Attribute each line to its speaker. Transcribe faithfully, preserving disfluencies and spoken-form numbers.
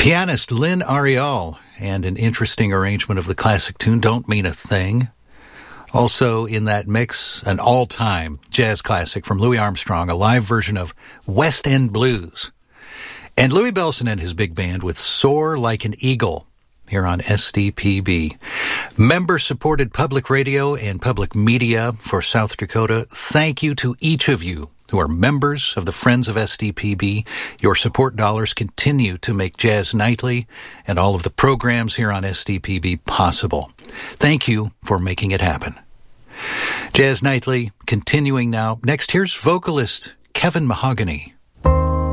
Speaker 1: Pianist Lynn Ariel and an interesting arrangement of the classic tune Don't Mean a Thing. Also in that mix, an all-time jazz classic from Louis Armstrong, a live version of West End Blues. And Louis Bellson and his big band with Soar Like an Eagle here on S D P B. Member-supported public radio and public media for South Dakota. Thank you to each of you who are members of the Friends of S D P B. Your support dollars continue to make Jazz Nightly and all of the programs here on S D P B possible. Thank you for making it happen. Jazz Nightly continuing now. Next, here's vocalist Kevin Mahogany.